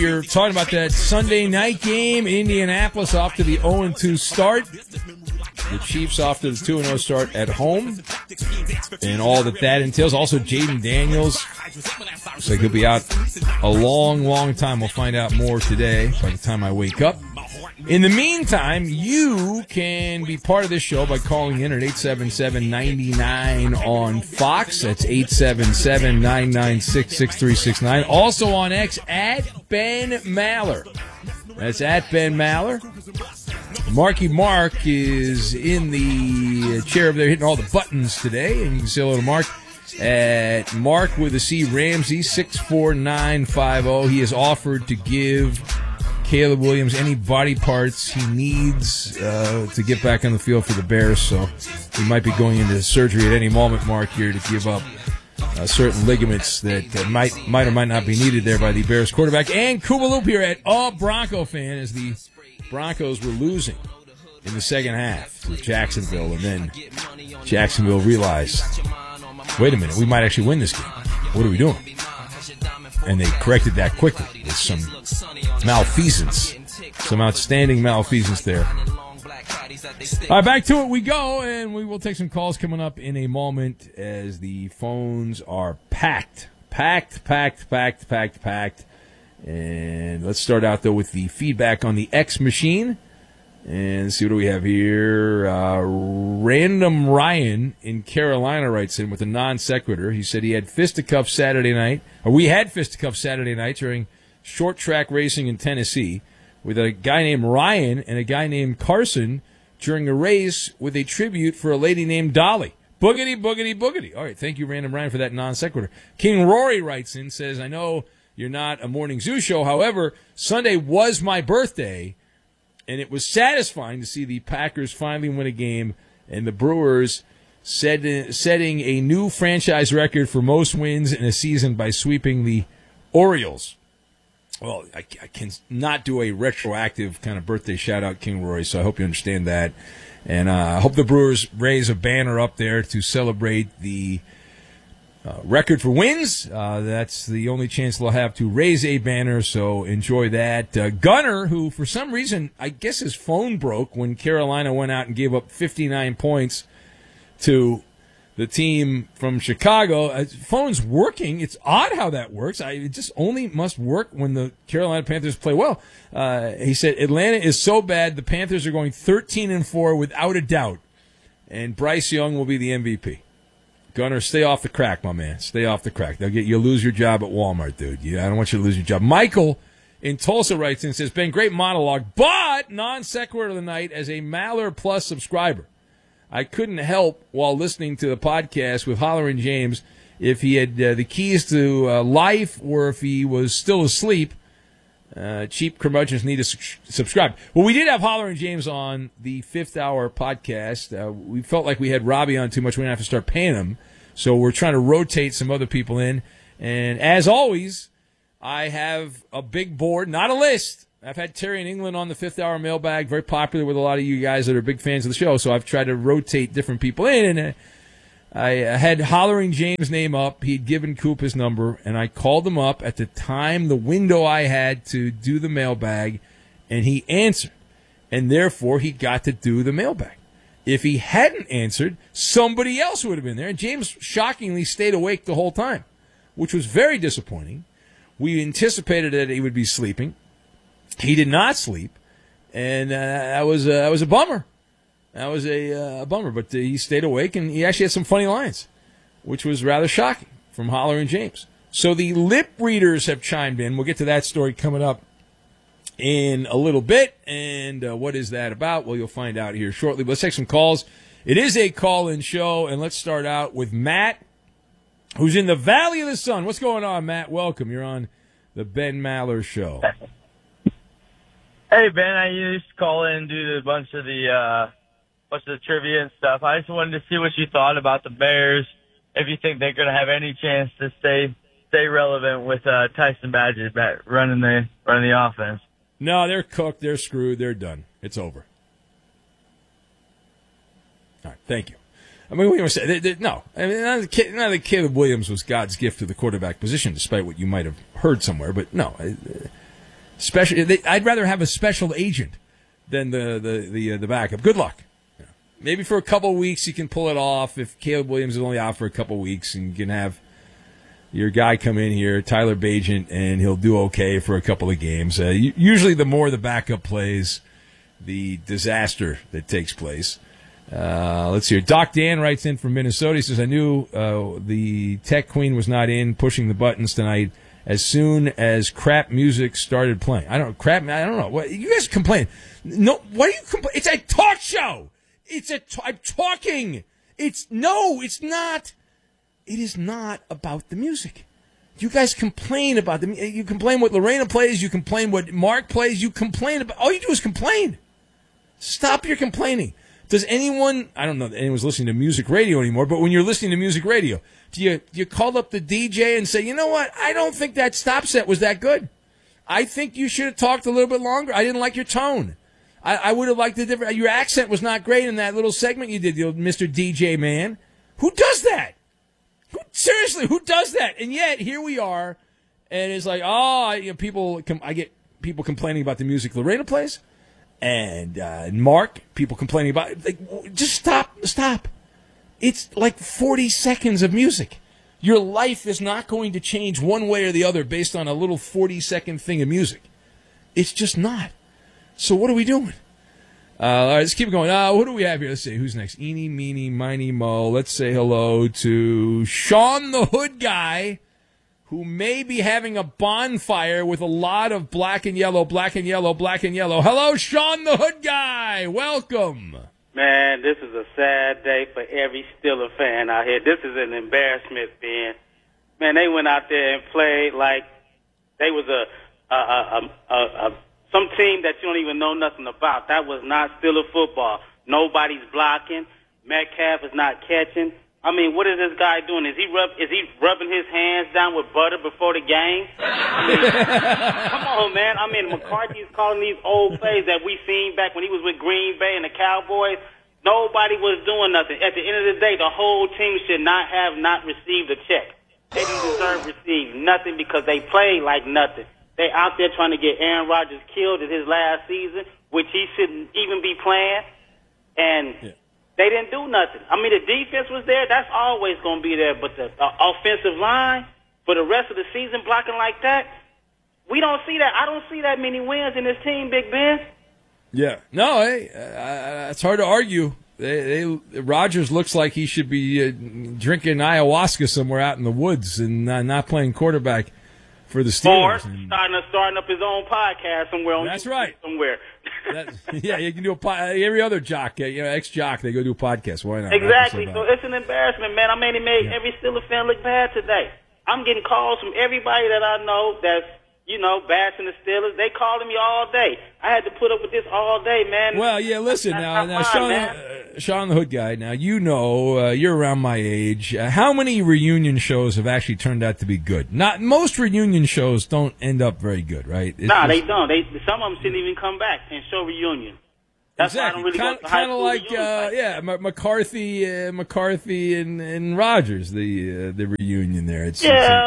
You're talking about that Sunday night game. Indianapolis off to the 0-2 start. The Chiefs off to the 2-0 start at home. And all that entails. Also, Jaden Daniels. Looks like he'll be out a long, long time. We'll find out more today by the time I wake up. In the meantime, you can be part of this show by calling in at 877-99 on Fox. That's 877-996-6369. Also on X, at Ben Maller. That's at Ben Maller. Marky Mark is in the chair over there hitting all the buttons today. And you can say hello to Mark at Mark with a C Ramsey, 64950. He has offered to give Caleb Williams any body parts he needs to get back on the field for the Bears. So he might be going into surgery at any moment, Mark, here to give up certain ligaments that might or might not be needed there by the Bears quarterback. And Kuba Loop here at a Bronco fan as the Broncos were losing in the second half to Jacksonville. And then Jacksonville realized, wait a minute, we might actually win this game. What are we doing? And they corrected that quickly with some malfeasance, some outstanding malfeasance there. All right, back to it we go, and we will take some calls coming up in a moment as the phones are packed. And let's start out, though, with the feedback on the X machine. And see what do we have here. Random Ryan in Carolina writes in with a non sequitur. He said he had fisticuffs Saturday night, or we had fisticuffs Saturday night during short track racing in Tennessee with a guy named Ryan and a guy named Carson during a race with a tribute for a lady named Dolly. Boogity, boogity, boogity. All right, thank you, Random Ryan, for that non sequitur. King Rory writes in, says, I know you're not a morning zoo show. However, Sunday was my birthday, and it was satisfying to see the Packers finally win a game and the Brewers setting a new franchise record for most wins in a season by sweeping the Orioles. Well, I can not do a retroactive kind of birthday shout-out, King Rory, so I hope you understand that. And I hope the Brewers raise a banner up there to celebrate the record for wins. That's the only chance they'll have to raise a banner, so enjoy that. Gunner, who for some reason, I guess his phone broke when Carolina went out and gave up 59 points to the team from Chicago. Phone's working. It's odd how that works. It just only must work when the Carolina Panthers play well. He said, Atlanta is so bad, the Panthers are going 13-4 without a doubt, and Bryce Young will be the MVP. Gunner, stay off the crack, my man. Stay off the crack. You'll lose your job at Walmart, dude. I don't want you to lose your job. Michael in Tulsa writes in and says, Ben, great monologue, but non-sequitur of the night as a Maller Plus subscriber. I couldn't help while listening to the podcast with Hollerin' James if he had the keys to life or if he was still asleep. Cheap curmudgeons need to subscribe. Well, we did have Hollerin' James on the Fifth Hour podcast. We felt like we had Robbie on too much. We didn't have to start paying him. So we're trying to rotate some other people in. And as always, I have a big board, not a list. I've had Terry in England on the Fifth Hour mailbag, very popular with a lot of you guys that are big fans of the show. So I've tried to rotate different people in. And I had Hollerin' James' name up. He'd given Coop his number, and I called him up at the time, the window I had to do the mailbag, and he answered. And therefore, he got to do the mailbag. If he hadn't answered, somebody else would have been there. And James shockingly stayed awake the whole time, which was very disappointing. We anticipated that he would be sleeping. He did not sleep, and that was a bummer. That was a bummer, but he stayed awake, and he actually had some funny lines, which was rather shocking from Hollerin' James. So the lip readers have chimed in. We'll get to that story coming up in a little bit, and what is that about? Well, you'll find out here shortly. But let's take some calls. It is a call-in show, and let's start out with Matt, who's in the Valley of the Sun. What's going on, Matt? Welcome. You're on the Ben Maller Show. Hey, Ben, I used to call in and do a bunch of the trivia and stuff. I just wanted to see what you thought about the Bears, if you think they're going to have any chance to stay relevant with Tyson Badgett running the offense. No, they're cooked. They're screwed. They're done. It's over. All right, thank you. I mean, what do you want to say? No. I mean, not that Caleb Williams was God's gift to the quarterback position, despite what you might have heard somewhere. But no, I'd rather have a special agent than the backup. Good luck. Maybe for a couple of weeks you can pull it off if Caleb Williams is only out for a couple of weeks, and you can have your guy come in here, Tyler Bagent, and he'll do okay for a couple of games. Usually the more the backup plays, the disaster that takes place. Let's see here. Doc Dan writes in from Minnesota. He says, I knew the tech queen was not in pushing the buttons tonight as soon as crap music started playing. I don't know. What you guys complain? No, what do you complain? It's a talk show. I'm talking. It's not. It is not about the music. You guys complain about you complain what Lorena plays. You complain what Mark plays. You complain about, all you do is complain. Stop your complaining. Does anyone, I don't know that anyone's listening to music radio anymore, but when you're listening to music radio, do you call up the DJ and say, you know what, I don't think that stop set was that good. I think you should have talked a little bit longer. I didn't like your tone. I would have liked the different, your accent was not great in that little segment you did, Mr. DJ man. Who does that? Seriously, who does that? And yet, here we are, and it's like, I get people complaining about the music Lorena plays. And Mark, people complaining about it. Like, just stop. It's like 40 seconds of music. Your life is not going to change one way or the other based on a little 40-second thing of music. It's just not. So what are we doing? All right, let's keep it going. What do we have here? Let's see. Who's next? Eeny, meeny, miny, mo. Let's say hello to Sean the Hood Guy, who may be having a bonfire with a lot of black and yellow, black and yellow, black and yellow. Hello, Sean the Hood Guy. Welcome. Man, this is a sad day for every Steeler fan out here. This is an embarrassment, Ben. Man, they went out there and played like they was some team that you don't even know nothing about. That was not Steeler football. Nobody's blocking. Metcalf is not catching. I mean, what is this guy doing? Is he rubbing his hands down with butter before the game? I mean, come on, man. I mean, McCarthy's calling these old plays that we seen back when he was with Green Bay and the Cowboys. Nobody was doing nothing. At the end of the day, the whole team should not received a check. They didn't deserve to receive nothing because they played like nothing. They out there trying to get Aaron Rodgers killed in his last season, which he shouldn't even be playing. And they didn't do nothing. I mean, the defense was there. That's always going to be there. But the offensive line for the rest of the season blocking like that, we don't see that. I don't see that many wins in this team, Big Ben. Yeah. No, it's hard to argue. Rodgers looks like he should be drinking ayahuasca somewhere out in the woods and not playing quarterback for the Steelers. Or starting up his own podcast somewhere. That's right. Somewhere. Yeah, you can do every other jock, ex-jock, they go do a podcast. Why not? Exactly. So it's an embarrassment, man. I mean, it made every Steelers fan look bad today. I'm getting calls from everybody that I know that's, bashing the Steelers. They calling me all day. I had to put up with this all day, man. Well, yeah, listen, now Sean the Hood Guy, now you're around my age. How many reunion shows have actually turned out to be good? Not most reunion shows don't end up very good, right? They don't. Some of them shouldn't even come back and show reunion. That's exactly. Why I don't really kind of like McCarthy and Rodgers, the reunion there. If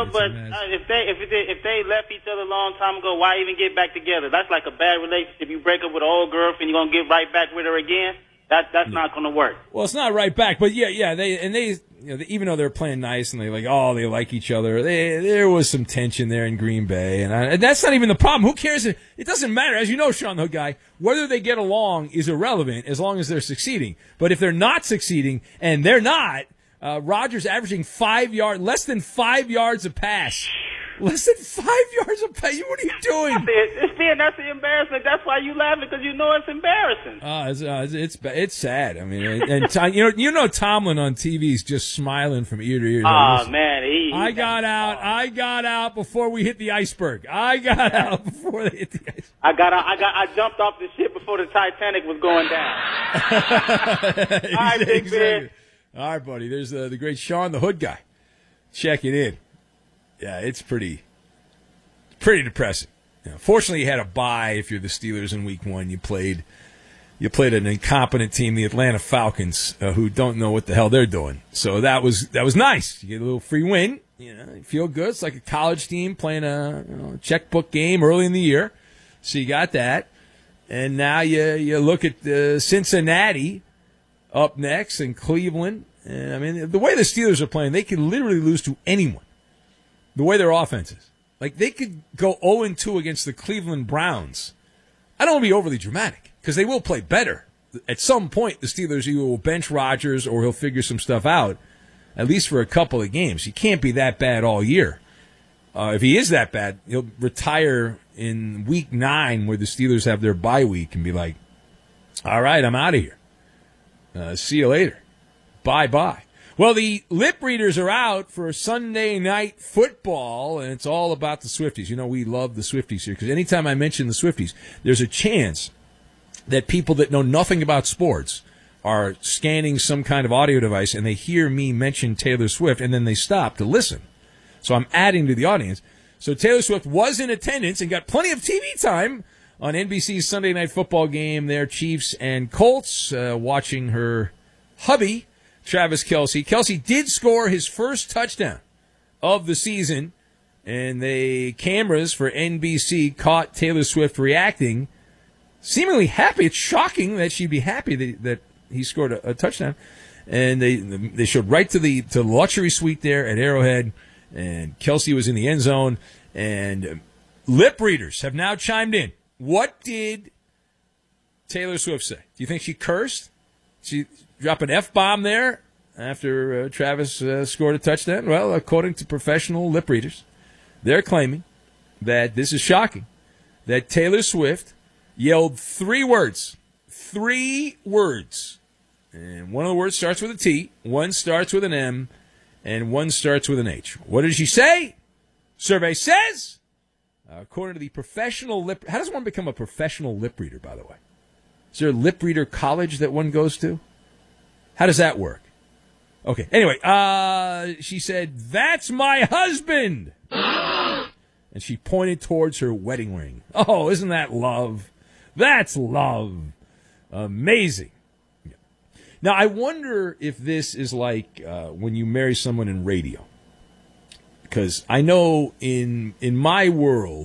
they left each other a long time ago, why even get back together? That's like a bad relationship. You break up with an old girlfriend, you're gonna get right back with her again. That's not going to work. Well, it's not right back, but they even though they're playing nice and they like each other, there was some tension there in Green Bay, and that's not even the problem. Who cares? It doesn't matter, as you know, Sean the Hood Guy. Whether they get along is irrelevant as long as they're succeeding. But if they're not succeeding, and they're not, Rodgers averaging less than 5 yards a pass. Less than 5 yards of pay. What are you doing? That's the embarrassment. That's why you laughing, because you know it's embarrassing. It's sad. I mean, and Tomlin on TV is just smiling from ear to ear. Man, I got out before we hit the iceberg. I got out before they hit the iceberg. I jumped off the ship before the Titanic was going down. All right, Big Ben. All right, buddy. There's the great Sean the Hood Guy. Check it in. Yeah, it's pretty depressing. Fortunately, you had a bye. If you're the Steelers in Week 1, you played an incompetent team, the Atlanta Falcons, who don't know what the hell they're doing. So that was nice. You get a little free win. You feel good. It's like a college team playing a checkbook game early in the year. So you got that. And now you look at Cincinnati up next and Cleveland. And, I mean, the way the Steelers are playing, they could literally lose to anyone. The way their offense is. Like, they could go 0-2 against the Cleveland Browns. I don't want to be overly dramatic because they will play better. At some point, the Steelers either will bench Rodgers or he'll figure some stuff out, at least for a couple of games. He can't be that bad all year. If he is that bad, he'll retire in week 9 where the Steelers have their bye week and be like, all right, I'm out of here. See you later. Bye-bye. Well, the lip readers are out for Sunday night football, and it's all about the Swifties. You know, we love the Swifties here because anytime I mention the Swifties, there's a chance that people that know nothing about sports are scanning some kind of audio device and they hear me mention Taylor Swift and then they stop to listen. So I'm adding to the audience. So Taylor Swift was in attendance and got plenty of TV time on NBC's Sunday night football game there, Chiefs and Colts, watching her hubby, Travis Kelce. Kelce did score his first touchdown of the season, and the cameras for NBC caught Taylor Swift reacting, seemingly happy. It's shocking that she'd be happy that he scored a touchdown. And they showed right to the luxury suite there at Arrowhead, and Kelce was in the end zone. And lip readers have now chimed in. What did Taylor Swift say? Do you think she cursed? She dropped an F-bomb there after Travis scored a touchdown? Well, according to professional lip readers, they're claiming that this is shocking, that Taylor Swift yelled 3 words. 3 words. And one of the words starts with a T, one starts with an M, and one starts with an H. What did she say? Survey says, according to the professional lip... How does one become a professional lip reader, by the way? Is there a lip reader college that one goes to? How does that work? Okay, anyway, she said, "That's my husband!" And she pointed towards her wedding ring. Oh, isn't that love? That's love. Amazing. Yeah. Now, I wonder if this is like when you marry someone in radio. Because I know in my world,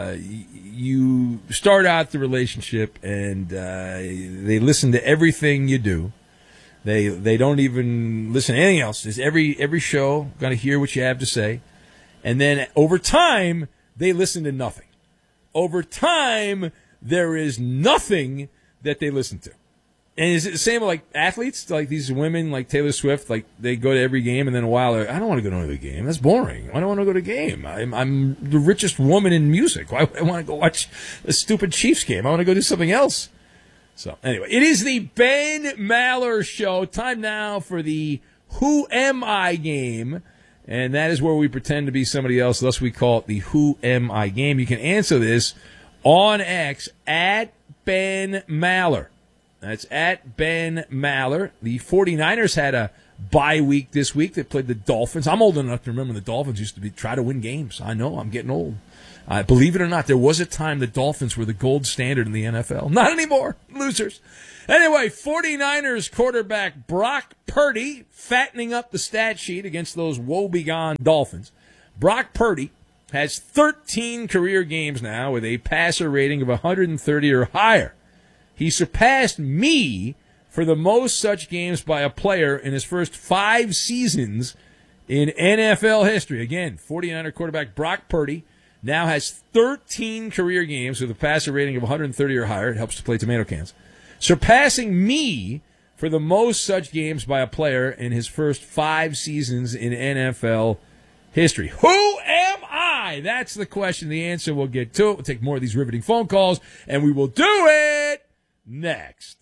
you start out the relationship and they listen to everything you do. They don't even listen to anything else. There's every show, got to hear what you have to say. And then over time, they listen to nothing. Over time, there is nothing that they listen to. And is it the same with like athletes? Like these women, like Taylor Swift, like they go to every game and then a while they're, I don't want to go to the game. That's boring. I don't want to go to a game. I'm the richest woman in music. Why I want to go watch a stupid Chiefs game? I want to go do something else. So anyway, it is the Ben Maller Show. Time now for the Who Am I game. And that is where we pretend to be somebody else. Thus we call it the Who Am I game. You can answer this on X at Ben Maller. That's at Ben Maller. The 49ers had a bye week this week. They played the Dolphins. I'm old enough to remember the Dolphins used to try to win games. I know, I'm getting old. Believe it or not, there was a time the Dolphins were the gold standard in the NFL. Not anymore. Losers. Anyway, 49ers quarterback Brock Purdy fattening up the stat sheet against those woebegone Dolphins. Brock Purdy has 13 career games now with a passer rating of 130 or higher. He surpassed me for the most such games by a player in his first 5 seasons in NFL history. Again, 49er quarterback Brock Purdy now has 13 career games with a passer rating of 130 or higher. It helps to play tomato cans. Surpassing me for the most such games by a player in his first 5 seasons in NFL history. Who am I? That's the question. The answer we'll get to. We'll take more of these riveting phone calls, and we will do it next.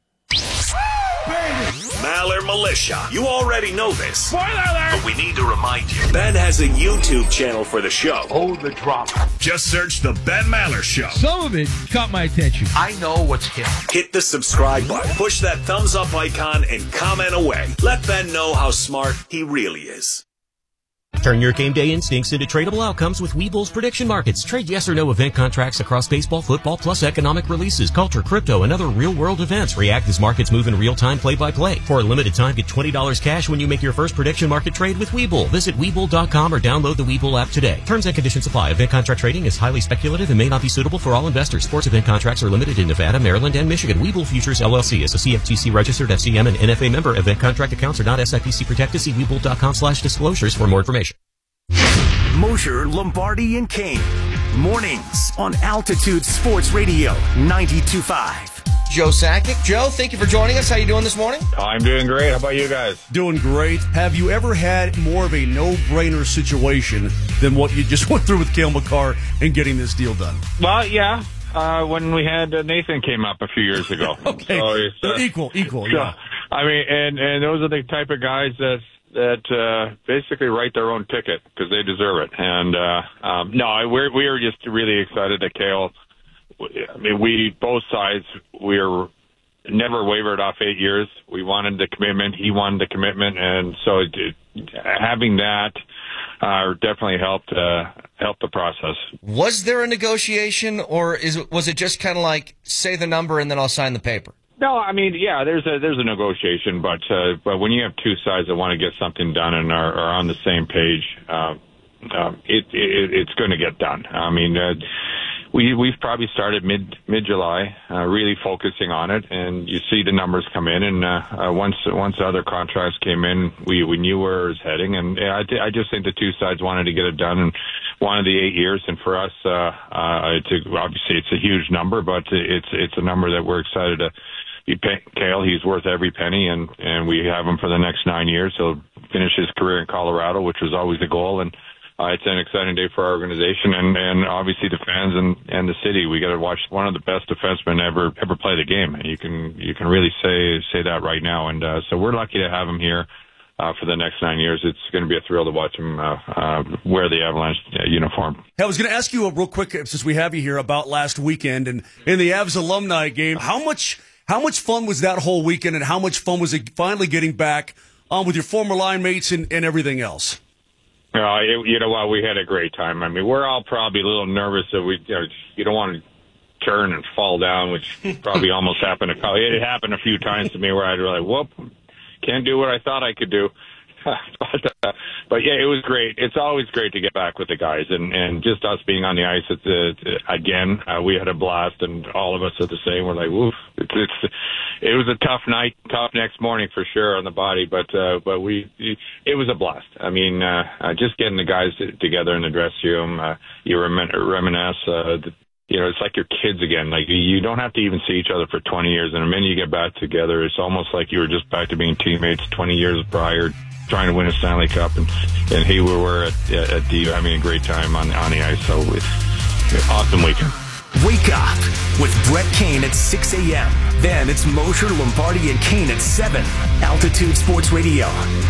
Maller Militia. You already know this. Spoiler alert! But we need to remind you. Ben has a YouTube channel for the show. Oh, the drama. Just search The Ben Maller Show. Some of it caught my attention. I know what's hip. Hit the subscribe button, push that thumbs up icon, and comment away. Let Ben know how smart he really is. Turn your game day instincts into tradable outcomes with Webull's prediction markets. Trade yes or no event contracts across baseball, football, plus economic releases, culture, crypto, and other real-world events. React as markets move in real time, play-by-play. For a limited time, get $20 cash when you make your first prediction market trade with Webull. Visit Webull.com or download the Webull app today. Terms and conditions apply. Event contract trading is highly speculative and may not be suitable for all investors. Sports event contracts are limited in Nevada, Maryland, and Michigan. Webull Futures LLC is a CFTC registered FCM and NFA member. Event contract accounts are not SIPC protected. See Webull.com/disclosures for more information. Mosher, Lombardi, and Kane. Mornings on Altitude Sports Radio 92.5. Joe Sakic. Joe, thank you for joining us. How you doing this morning? I'm doing great. How about you guys? Doing great. Have you ever had more of a no-brainer situation than what you just went through with Cale Makar and getting this deal done? Well, yeah. When we had Nathan came up a few years ago. Okay. So equal, yeah. I mean, and those are the type of guys that basically write their own ticket because they deserve it. And no, we are just really excited that Cale. I mean, we both sides we're never wavered off 8 years. We wanted the commitment. He wanted the commitment, and so having that definitely helped the process. Was there a negotiation, or was it just kind of like say the number and then I'll sign the paper? No, I mean, yeah, there's a negotiation, but when you have two sides that want to get something done and are on the same page, it's going to get done. I mean, we've probably started mid-July, really focusing on it, and you see the numbers come in, and once the other contracts came in, we knew where it was heading, and I just think the two sides wanted to get it done and wanted the 8 years, and for us, obviously it's a huge number, but it's a number that we're excited to. Cale, he's worth every penny, and we have him for the next 9 years. He'll finish his career in Colorado, which was always the goal, and it's an exciting day for our organization and obviously the fans and the city. We got to watch one of the best defensemen ever play the game, and you can really say that right now. And so we're lucky to have him here for the next 9 years. It's going to be a thrill to watch him wear the Avalanche uniform. Hey, I was going to ask you real quick, since we have you here, about last weekend and in the Avs alumni game. How much fun was that whole weekend, and how much fun was it finally getting back with your former line mates and everything else? You know what? We had a great time. I mean, we're all probably a little nervous that you don't want to turn and fall down, which probably almost happened. It happened a few times to me where I'd really, whoop, can't do what I thought I could do. But yeah, it was great. It's always great to get back with the guys, and just us being on the ice again. We had a blast, and all of us are the same. We're like, woof. It was a tough night, tough next morning for sure on the body, but it was a blast. I mean, just getting the guys together in the dressing room, you reminisce. It's like your kids again. Like, you don't have to even see each other for 20 years, and the minute you get back together, it's almost like you were just back to being teammates 20 years prior, trying to win a Stanley Cup, and here we were at D having a great time on the ice. So it's awesome weekend. Wake up with Brett Kane at 6 a.m. Then it's Mosher, Lombardi, and Kane at 7. Altitude Sports Radio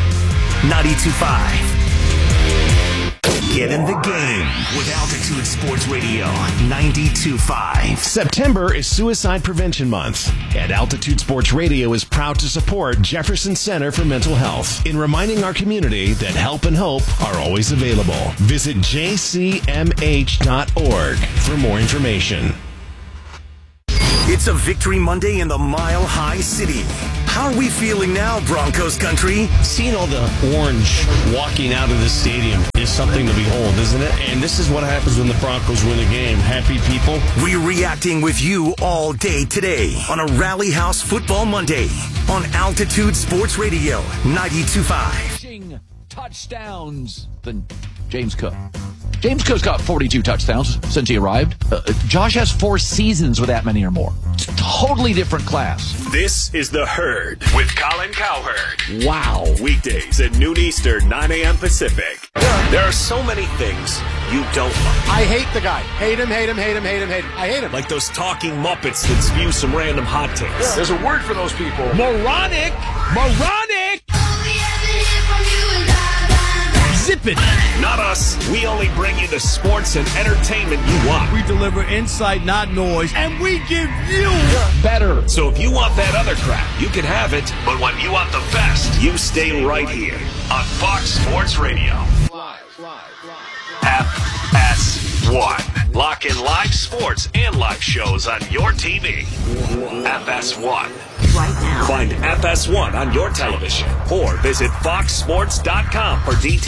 92.5. Get in the game with Altitude Sports Radio 92.5. September is Suicide Prevention Month, and Altitude Sports Radio is proud to support Jefferson Center for Mental Health in reminding our community that help and hope are always available. Visit jcmh.org for more information. It's a Victory Monday in the Mile High City. How are we feeling now, Broncos country? Seeing all the orange walking out of the stadium is something to behold, isn't it? And this is what happens when the Broncos win a game. Happy people. We're reacting with you all day today on a Rally House Football Monday on Altitude Sports Radio 92.5. Touchdowns than James Cook. James Cook's got 42 touchdowns since he arrived. Josh has 4 seasons with that many or more. It's a totally different class. This is The Herd with Colin Cowherd. Wow. Weekdays at noon Eastern, 9 a.m. Pacific. There are so many things you don't like. I hate the guy. Hate him. I hate him. Like those talking Muppets that spew some random hot takes. There's a word for those people. Moronic. Zip it. Not us. We only bring you the sports and entertainment you want. We deliver insight, not noise, and we give you better. So if you want that other crap, you can have it. But when you want the best, you stay right here on Fox Sports Radio. Live. FS1. Lock in live sports and live shows on your TV. FS1. Right now. Find FS1 on your television or visit foxsports.com for details.